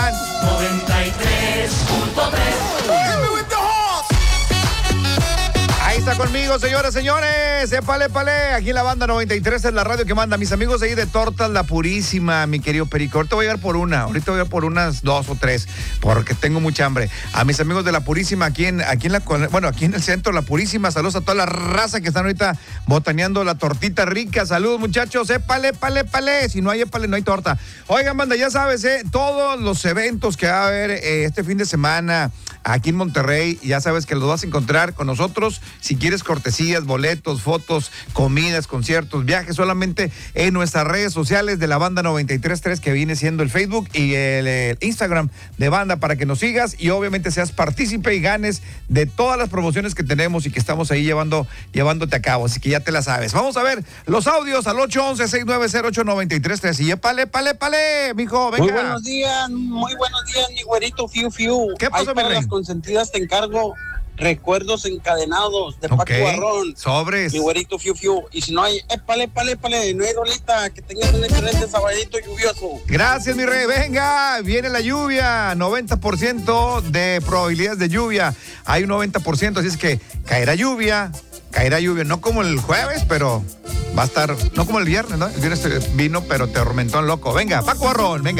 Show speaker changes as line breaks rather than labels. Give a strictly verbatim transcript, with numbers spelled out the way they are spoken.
Juan.
noventa y tres punto tres.
Ahí está conmigo, señoras, señores. Épale, épale. Aquí en la banda noventa y tres es la radio que manda. Mis amigos ahí de Tortas La Purísima, mi querido Perico. Ahorita voy a ir por una. Ahorita voy a ir por unas dos o tres, porque tengo mucha hambre. A mis amigos de La Purísima, aquí en, aquí en la, bueno, aquí en el centro, La Purísima. Saludos a toda la raza que están ahorita botaneando la tortita rica. Saludos, muchachos. Épale, épale, épale. Si no hay épale, no hay torta. Oigan, banda, ya sabes, eh, todos los eventos que va a haber eh, este fin de semana aquí en Monterrey, ya sabes que los vas a encontrar con nosotros. Si quieres cortesías, boletos, fotos, comidas, conciertos, viajes, solamente en nuestras redes sociales de la banda noventa y tres punto tres, que viene siendo el Facebook y el, el Instagram de banda, para que nos sigas y obviamente seas partícipe y ganes de todas las promociones que tenemos y que estamos ahí llevando, llevándote a cabo. Así que ya te la sabes. Vamos a ver los audios al ocho once, seis nueve cero, ocho nueve tres tres. Y épale, pale, pale, mijo, venga.
Muy buenos días, muy buenos días, mi güerito Fiu Fiu.
¿Qué pasó,
Ahí
mi
para
rey?
las consentidas te encargo Recuerdos Encadenados de Paco
Ok,
Barrón.
sobres.
Mi güerito Fiu Fiu. Y si no hay, épale, épale, épale, no hay rolita. Que tengas un excelente sabadito lluvioso.
Gracias, mi rey. Venga, viene la lluvia. noventa por ciento de probabilidades de lluvia. Hay un noventa por ciento, así es que caerá lluvia. Caerá lluvia, no como el jueves, pero va a estar, no como el viernes, ¿no? El viernes vino, pero te atormentó en loco. Venga, Paco Barrón, venga.